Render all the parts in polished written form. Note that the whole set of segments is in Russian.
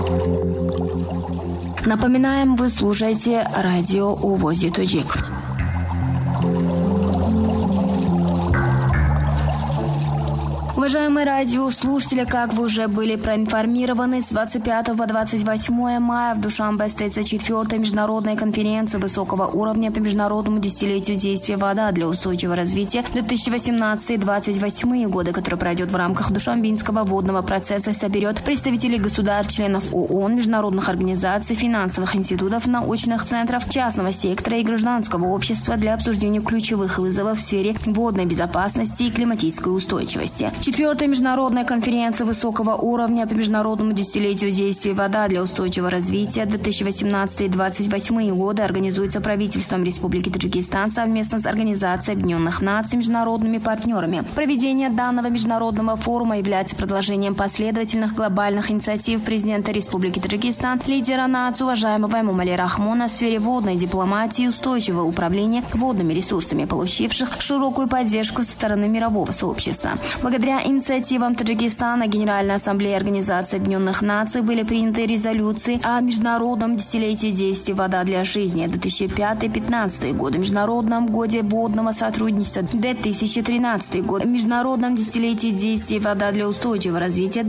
Напоминаем, вы слушаете радио УВОЗи Тоджик. Уважаемые радиослушатели, как вы уже были проинформированы, с 25 по 28 мая в Душанбе состоится 4-я международная конференция высокого уровня по международному десятилетию действия «Вода для устойчивого развития» 2018-2028 годы, которая пройдет в рамках Душанбинского водного процесса, соберет представителей государств-членов ООН, международных организаций, финансовых институтов, научных центров, частного сектора и гражданского общества для обсуждения ключевых вызовов в сфере водной безопасности и климатической устойчивости. 4-я международная конференция высокого уровня по международному десятилетию действия «Вода для устойчивого развития» 2018-2028 годы организуется правительством Республики Таджикистан совместно с Организацией Объединенных Наций, международными партнерами. Проведение данного международного форума является продолжением последовательных глобальных инициатив президента Республики Таджикистан, лидера нации уважаемого Эмомали Рахмона в сфере водной дипломатии и устойчивого управления водными ресурсами, получивших широкую поддержку со стороны мирового сообщества. Благодаря инициативам Таджикистана Генеральной Ассамблеей Организации Объединенных Наций были приняты резолюции о Международном десятилетии действия «Вода для жизни» 2005-2015 годы, Международном годе водного сотрудничества 2013 год, Международном десятилетии действия «Вода для устойчивого развития»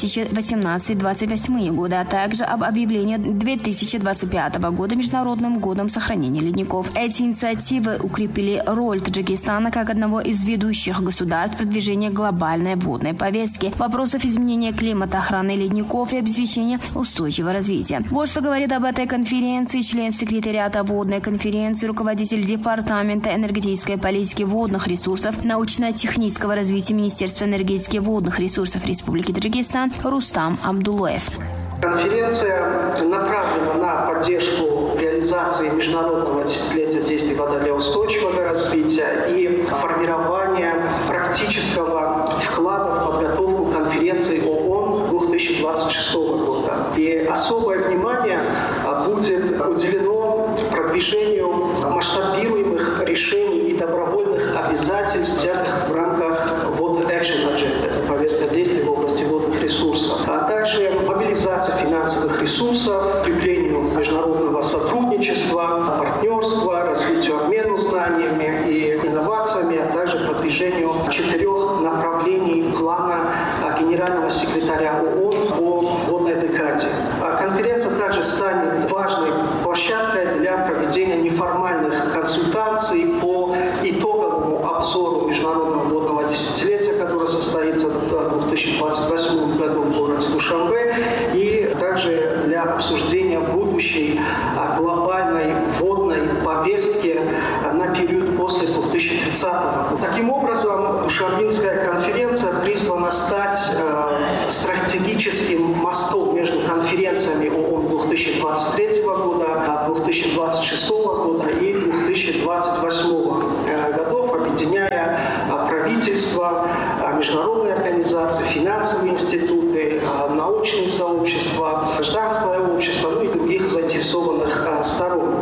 2018-2028 годы, а также об объявлении 2025 года Международным годом сохранения ледников. Эти инициативы укрепили роль Таджикистана как одного из ведущих государств продвижения глобальной водной повестки, вопросов изменения климата, охраны ледников и обеспечения устойчивого развития. Вот что говорит об этой конференции член секретариата водной конференции, руководитель Департамента энергетической политики водных ресурсов, научно-технического развития Министерства энергетики и водных ресурсов Республики Таджикистан Рустам Абдуллоев. Конференция направлена на поддержку реализации международного десятилетия действий «Вода для устойчивого развития» и формирования практического вклада в подготовку конференции ООН 2026 года. И особое внимание будет уделено продвижению масштабируемых решений и добровольных обязательств, взятых в рамках Water Action Agenda, это повестка действий в области водных ресурсов, а также мобилизация финансовых ресурсов, укреплению международного сотрудничества, партнерства, развитию обмена знаниями и инновациями, а также продвижению 4 направлений плана генерального секретаря ООН по водной декаде. Конференция также станет важной площадкой для проведения неформальных консультаций по итоговому обзору международного водного десятилетия, которое состоится в 2028 году в городе Душанбе, и также для обсуждения будущей глобальной водной повестки на период после 2030 года. Таким образом, Душанбинская конференция призвана стать стратегическим мостом между конференциями ООН 2023 года, 2026 года и 2028 годов, объединяя правительства, международные организации, финансовые институты, научные сообщества, гражданское общество, ну и других заинтересованных сторон.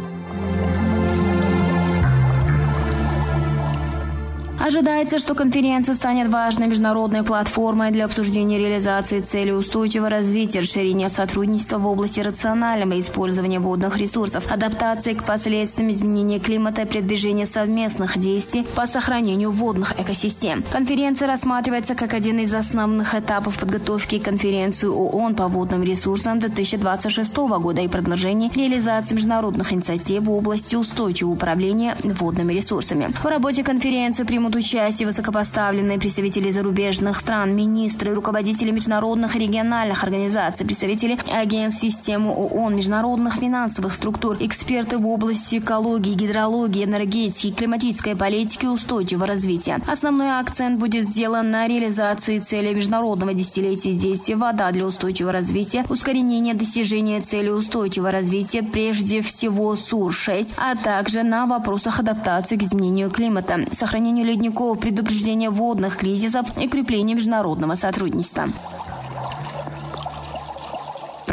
Ожидается, что конференция станет важной международной платформой для обсуждения реализации целей устойчивого развития, расширения сотрудничества в области рационального использования водных ресурсов, адаптации к последствиям изменения климата и продвижения совместных действий по сохранению водных экосистем. Конференция рассматривается как один из основных этапов подготовки конференции ООН по водным ресурсам 2026 года и продолжения реализации международных инициатив в области устойчивого управления водными ресурсами. В работе конференции примут участие высокопоставленные представители зарубежных стран, министры, руководители международных и региональных организаций, представители агентств системы ООН, международных финансовых структур, эксперты в области экологии, гидрологии, энергетики, климатической политики и устойчивого развития. Основной акцент будет сделан на реализации цели международного десятилетия действия «Вода для устойчивого развития», ускорение достижения цели устойчивого развития, прежде всего СУР-6, а также на вопросах адаптации к изменению климата, сохранению ледников, предупреждения водных кризисов и укрепления международного сотрудничества.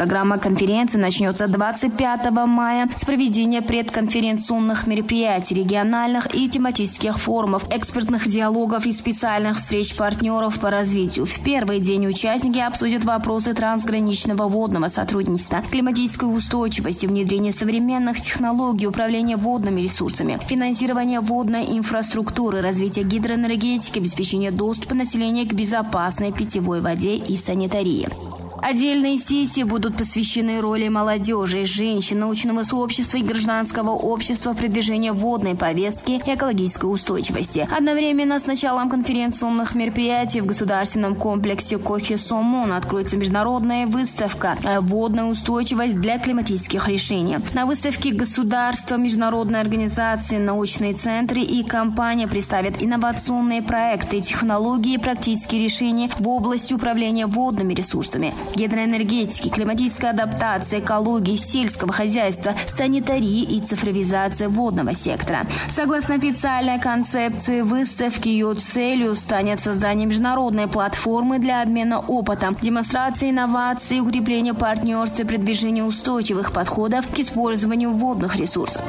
Программа конференции начнется 25 мая с проведения предконференционных мероприятий, региональных и тематических форумов, экспертных диалогов и специальных встреч партнеров по развитию. В первый день участники обсудят вопросы трансграничного водного сотрудничества, климатической устойчивости, внедрения современных технологий управления водными ресурсами, финансирования водной инфраструктуры, развития гидроэнергетики, обеспечения доступа населения к безопасной питьевой воде и санитарии. Отдельные сессии будут посвящены роли молодежи, женщин, научного сообщества и гражданского общества в продвижении водной повестки и экологической устойчивости. Одновременно с началом конференционных мероприятий в государственном комплексе Кохи-Сомон откроется международная выставка «Водная устойчивость для климатических решений». На выставке государства, международные организации, научные центры и компании представят инновационные проекты, технологии и практические решения в области управления водными ресурсами, гидроэнергетики, климатической адаптации, экологии, сельского хозяйства, санитарии и цифровизации водного сектора. Согласно официальной концепции выставки, ее целью станет создание международной платформы для обмена опытом, демонстрации инноваций, укрепления партнерства и продвижения устойчивых подходов к использованию водных ресурсов.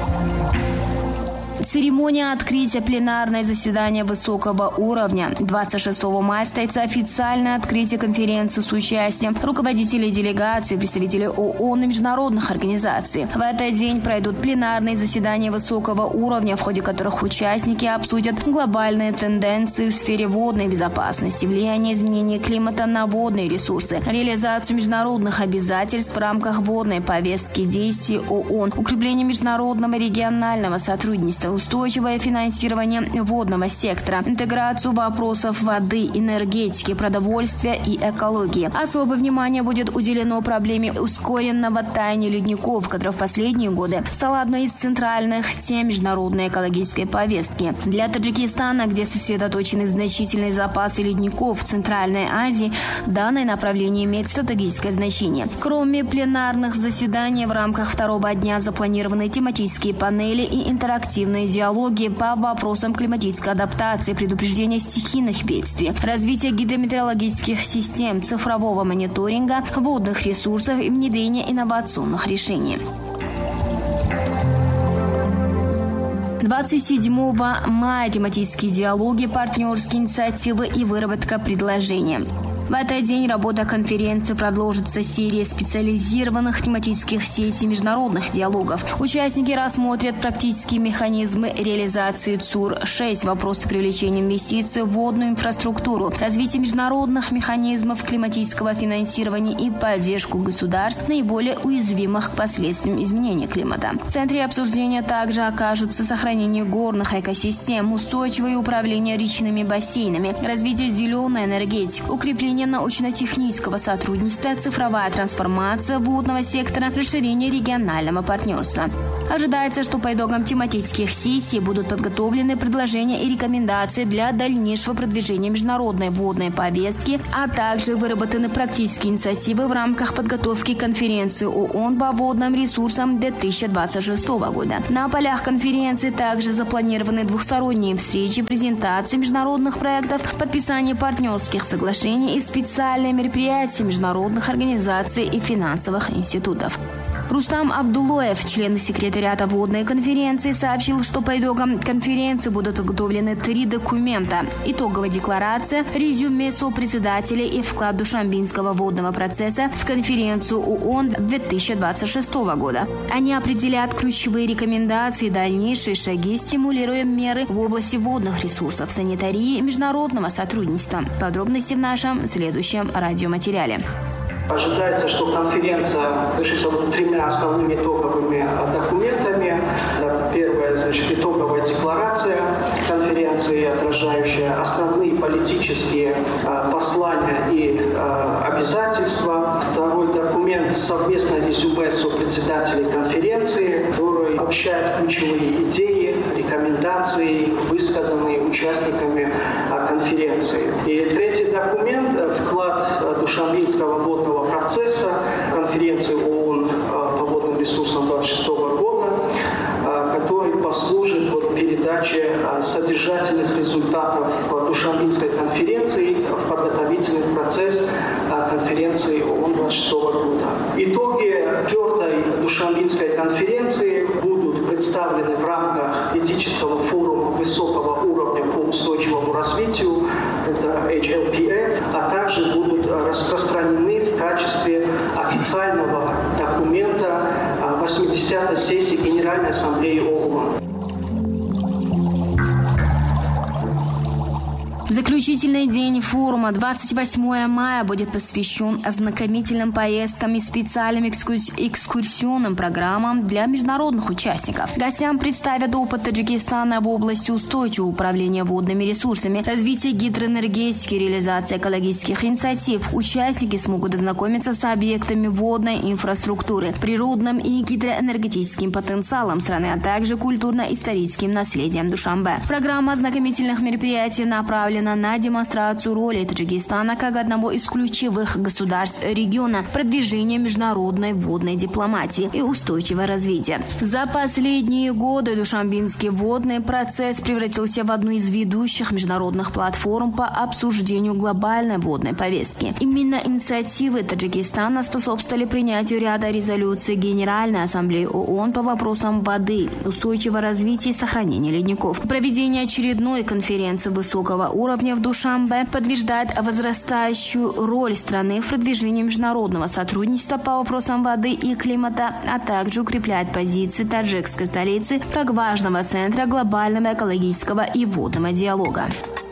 Церемония открытия пленарное заседание высокого уровня. 26 мая состоится официальное открытие конференции с участием руководителей делегаций, представителей ООН и международных организаций. В этот день пройдут пленарные заседания высокого уровня, в ходе которых участники обсудят глобальные тенденции в сфере водной безопасности, влияние изменения климата на водные ресурсы, реализацию международных обязательств в рамках водной повестки действий ООН, укрепление международного регионального сотрудничества, устойчивое финансирование водного сектора, интеграцию вопросов воды, энергетики, продовольствия и экологии. Особое внимание будет уделено проблеме ускоренного таяния ледников, которая в последние годы стала одной из центральных тем международной экологической повестки. Для Таджикистана, где сосредоточены значительные запасы ледников в Центральной Азии, данное направление имеет стратегическое значение. Кроме пленарных заседаний, в рамках второго дня запланированы тематические панели и интерактивные диалоги по вопросам климатической адаптации, предупреждения стихийных бедствий, развития гидрометеорологических систем, цифрового мониторинга водных ресурсов и внедрения инновационных решений. 27 мая тематические диалоги, партнерские инициативы и выработка предложения. В этот день работа конференции продолжится серия специализированных тематических сессий международных диалогов. Участники рассмотрят практические механизмы реализации ЦУР-6, вопросы привлечения инвестиций в водную инфраструктуру, развитие международных механизмов климатического финансирования и поддержку государств, наиболее уязвимых к последствиям изменения климата. В центре обсуждения также окажутся сохранение горных экосистем, устойчивое управление речными бассейнами, развитие зеленой энергетики, укрепление научно-технического сотрудничества, цифровая трансформация водного сектора, расширение регионального партнерства. Ожидается, что по итогам тематических сессий будут подготовлены предложения и рекомендации для дальнейшего продвижения международной водной повестки, а также выработаны практические инициативы в рамках подготовки конференции ООН по водным ресурсам 2026 года. На полях конференции также запланированы двухсторонние встречи, презентации международных проектов, подписание партнерских соглашений и специальные мероприятия международных организаций и финансовых институтов. Рустам Абдулоев, член секретариата водной конференции, сообщил, что по итогам конференции будут подготовлены 3 документа: итоговая декларация, резюме сопредседателей и вклад Душанбинского водного процесса в конференцию ООН 2026 года. Они определят ключевые рекомендации и дальнейшие шаги, стимулируя меры в области водных ресурсов, санитарии и международного сотрудничества. Подробности в нашем следующем радиоматериале. Ожидается, что конференция решится 3 основными итоговыми документами. Первое, итоговая декларация конференции, отражающая основные политические послания и обязательства. Второй документ — совместное резюме сопредседателей конференции, который обобщает ключевые идеи, рекомендации, высказанные участниками конференции. И третий документ — вклад Душанбинского водного процесса в конференцию ООН по водным ресурсам 2026 года, который послужит передаче содержательных результатов Душанбинской конференции в подготовительный процесс конференции ООН 2026 года. Итоги 4-й Душанбинской конференции будут представлены в рамках этического форума высокого уровня по устойчивому развитию, это HLPF, а также будут распространены в качестве официального документа 80-й сессии Генеральной Ассамблеи ООН. Заключительный день форума 28 мая будет посвящен ознакомительным поездкам и специальным экскурсионным программам для международных участников. Гостям представят опыт Таджикистана в области устойчивого управления водными ресурсами, развития гидроэнергетики, реализации экологических инициатив. Участники смогут ознакомиться с объектами водной инфраструктуры, природным и гидроэнергетическим потенциалом страны, а также культурно-историческим наследием Душанбе. Программа ознакомительных мероприятий направлена на демонстрацию роли Таджикистана как одного из ключевых государств региона в продвижении международной водной дипломатии и устойчивого развития. За последние годы Душанбинский водный процесс превратился в одну из ведущих международных платформ по обсуждению глобальной водной повестки. Именно инициативы Таджикистана способствовали принятию ряда резолюций Генеральной Ассамблеи ООН по вопросам воды, устойчивого развития и сохранения ледников. Проведение очередной конференции высокого уровня в Душанбе подтверждает возрастающую роль страны в продвижении международного сотрудничества по вопросам воды и климата, а также укрепляет позиции таджикской столицы как важного центра глобального экологического и водного диалога.